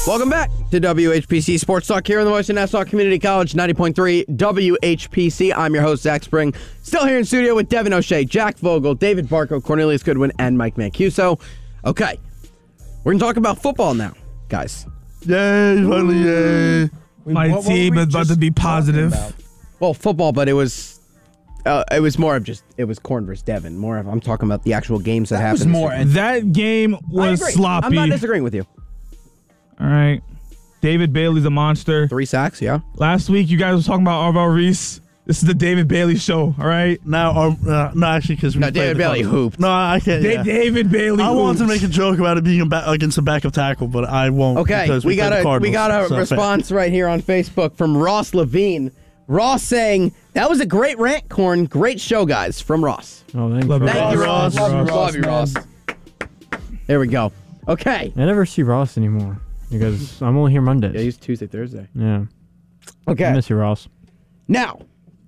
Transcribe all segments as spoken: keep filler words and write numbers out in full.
Welcome back to W H P C Sports Talk here on the voice of Nassau Community College, ninety point three W H P C. I'm your host, Zach Spring. Still here in studio with Devin O'Shea, Jack Vogel, David Barco, Cornelius Goodwin, and Mike Mancuso. Okay, we're going to talk about football now, guys. Yay, finally, yay. My what, what team is about to be positive. Well, football, but it was uh, it was more of just, it was Corn versus Devin. More of, I'm talking about the actual games that, That happened. was more. this week. That game I was agree. sloppy. I'm not disagreeing with you. All right. David Bailey's a monster. Three sacks, yeah. Last week, you guys were talking about Arvell Reese. This is the David Bailey show, all right? Now, um, uh, no, actually, because we No, played David the Bailey Cubs. hooped. No, I can't. Da- Yeah. David Bailey. I wanted to hoops. make a joke about it being a ba- against a backup tackle, but I won't. Okay, because we, we, played got the a Cardinals, we got a so- response right here on Facebook from Ross Levine. Ross saying, that was a great rant, Corn. Great show, guys, from Ross. Oh, thanks. Love for it. Thank you, Ross. Ross. Love you, Ross, Ross. man. There we go. Okay. I never see Ross anymore because I'm only here Mondays. Yeah, he's Tuesday, Thursday. Yeah. I Okay. miss you, Ross. Now,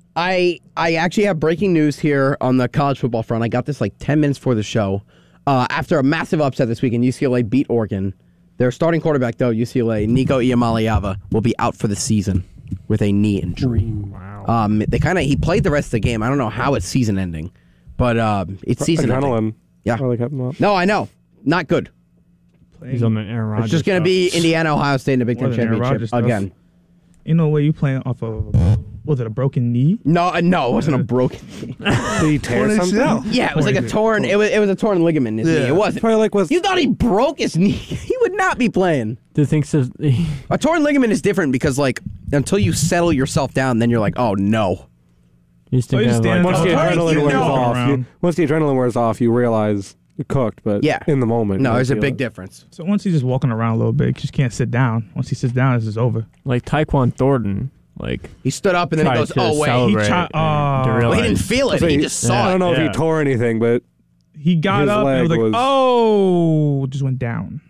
I I actually have breaking news here on the college football front. I got this like ten minutes before the show. Uh, after a massive upset this weekend, U C L A beat Oregon. Their starting quarterback, though, U C L A, Nico Iamaleava, will be out for the season with a knee injury. Wow. Um, they kind of he played the rest of the game. I don't know how it's season ending, but uh, it's season ending. Adrenaline. Yeah. Probably kept him up. No, I know, not good. He's on the Aaron Rodgers. It's just going to stuff. be Indiana, Ohio State in the Big More Ten than Aaron championship Rodgers stuff. again. You know what? You playing off of, was it a broken knee? No, uh, no, it wasn't a broken knee. Did he tear Torn A C L. something? Yeah, it was like a torn. It was it was a torn ligament in his Yeah. knee. It wasn't. Probably like was You thought he broke his knee? He would not be playing. Do you think so? A torn ligament is different because like until you settle yourself down, then you're like, oh no. He's So you thinking of stand like, once the Oh, adrenaline you wears know. off. You, Around. once the adrenaline wears off, you realize you're cooked. But Yeah. in the moment, No, you there's a feel big it. difference. So once he's just walking around a little bit, he just can't sit down. Once he sits down, it's just over. like Tyquan Thornton. Like, He stood up and then he tried goes, to oh wait. celebrate He tried- and oh. to Well, Well, he realize- didn't feel it. So He he- just saw I don't it. know if Yeah. he tore anything, but He got His up and leg was like, was- oh, just went down.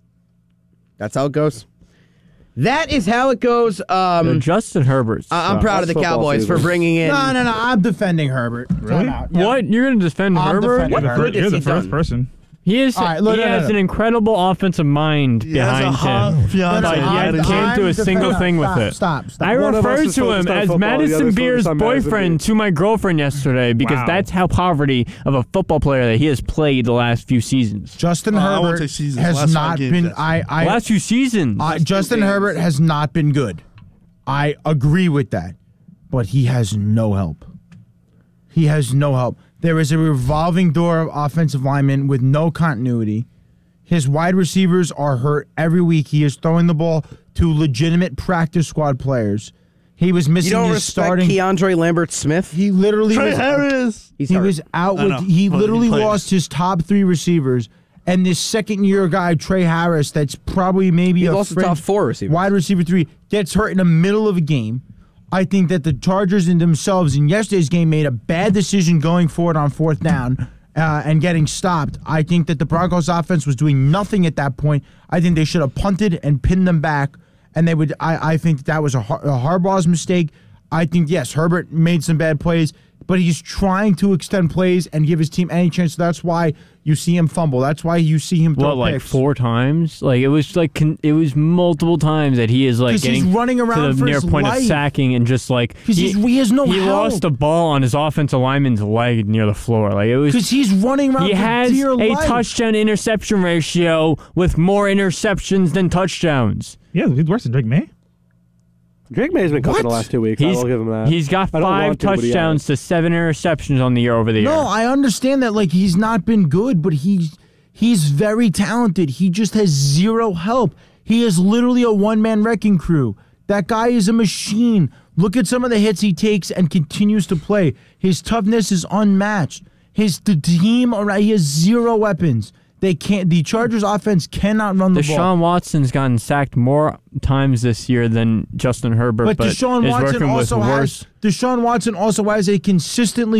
That's how it goes. That is how it goes. Yeah, Um, Justin Herbert. I- I'm sucks. proud of the That's football Cowboys for season. bringing in. No, no, no. I'm defending Herbert. Really? Time out. Yeah. What? You're going to defend I'm Herbert? defending What You're the, good fir- has you're he the first done? person. He is. All right, look, he no, no, has no. an incredible offensive mind He has a behind hot him. fiance. But I'm- yet That is- can't do a I'm single defending- thing with stop, it. Stop, stop. I One of us referred is to him focused on as football, the Madison other's Beer's focused on Madison boyfriend Beer. to my girlfriend yesterday because Wow. that's how poverty of a football player that he has played the last few seasons. Justin Oh, I won't Herbert say seasons. has Last five not games, been. yes. I, I, last few seasons. I Justin Herbert has not been good. I agree with that, but he has no help. He has no help. There is a revolving door of offensive linemen with no continuity. His wide receivers are hurt every week. He is throwing the ball to legitimate practice squad players. He was You missing don't his respect starting. Keandre Lambert Smith? He literally Trey was, Harris. He's he hurt. was out I with. know, He but he literally played. lost his top three receivers, and this second year guy Trey Harris, that's probably maybe He a lost the top fringe four receivers. wide receiver three, gets hurt in the middle of a game. I think that the Chargers in themselves in yesterday's game made a bad decision going forward on fourth down uh, and getting stopped. I think that the Broncos offense was doing nothing at that point. I think they should have punted and pinned them back, and they would. I, I think that, that was a, Har- a Harbaugh's mistake. I think yes, Herbert made some bad plays, but he's trying to extend plays and give his team any chance. So that's why you see him fumble. That's why you see him throw What, like picks. four times? Like it was like con- it was multiple times that he is like 'Cause he's getting running around to the for near his point life. of sacking and just like 'Cause he's- he has no he help. lost the ball on his offensive lineman's leg near the floor. Like it was. Because he's running around He for has dear a life. touchdown interception ratio with more interceptions than touchdowns. Yeah, he's worse than Drake May. Drake May's been cooking the What? last two weeks. He's, I will give him that. he's got I don't five want to, but he touchdowns to seven interceptions on the year over the year. No, I understand that. Like he's not been good, but he's he's very talented. He just has zero help. He is literally a one man wrecking crew. That guy is a machine. Look at some of the hits he takes and continues to play. His toughness is unmatched. His the team around he has zero weapons. They can't. The Chargers offense cannot run the ball. Deshaun Watson's gotten sacked more times this year than Justin Herbert, But, but Deshaun is Watson working with also worse. has Deshaun Watson also has a consistently